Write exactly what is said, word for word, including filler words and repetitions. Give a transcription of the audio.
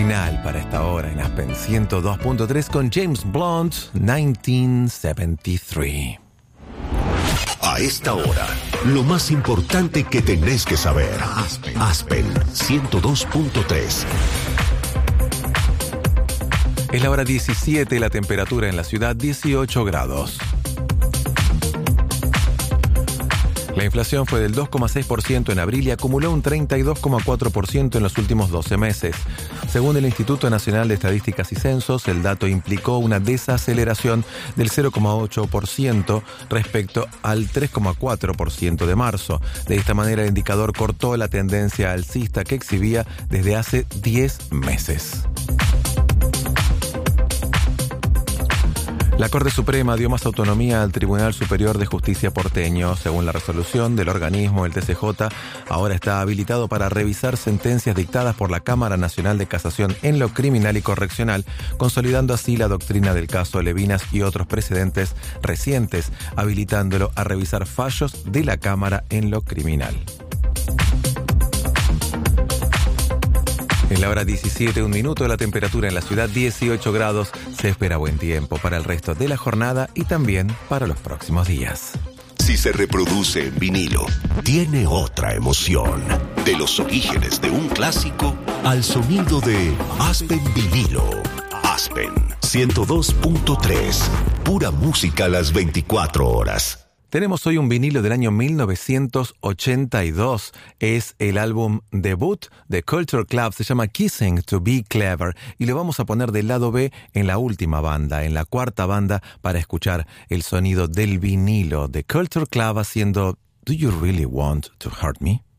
final para esta hora en Aspen ciento dos punto tres con James Blunt, mil novecientos setenta y tres. A esta hora, lo más importante que tenés que saber. Aspen, Aspen ciento dos punto tres. Es la hora diecisiete, la temperatura en la ciudad dieciocho grados. La inflación fue del dos coma seis por ciento en abril y acumuló un treinta y dos coma cuatro por ciento en los últimos doce meses. Según el Instituto Nacional de Estadísticas y Censos, el dato implicó una desaceleración del cero coma ocho por ciento respecto al tres coma cuatro por ciento de marzo. De esta manera, el indicador cortó la tendencia alcista que exhibía desde hace diez meses. La Corte Suprema dio más autonomía al Tribunal Superior de Justicia porteño. Según la resolución del organismo, el T C J ahora está habilitado para revisar sentencias dictadas por la Cámara Nacional de Casación en lo criminal y correccional, consolidando así la doctrina del caso Levinas y otros precedentes recientes, habilitándolo a revisar fallos de la Cámara en lo criminal. En la hora diecisiete, un minuto, la temperatura en la ciudad dieciocho grados. Se espera buen tiempo para el resto de la jornada y también para los próximos días. Si se reproduce en vinilo, tiene otra emoción. De los orígenes de un clásico al sonido de Aspen Vinilo. Aspen ciento dos punto tres. Pura música a las veinticuatro horas. Tenemos hoy un vinilo del año mil novecientos ochenta y dos. Es el álbum debut de Culture Club. Se llama Kissing to Be Clever. Y lo vamos a poner del lado B en la última banda, en la cuarta banda, para escuchar el sonido del vinilo de Culture Club haciendo Do You Really Want to Hurt Me?